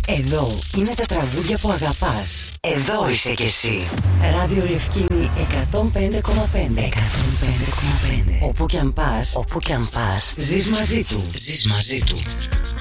Εδώ είναι τα τραγούδια που αγαπάς. Εδώ είσαι κι εσύ. Ράδιο Λευκίνη 105,5. 105,5. Όπου κι αν πας, ζεις μαζί του. Ζεις μαζί του.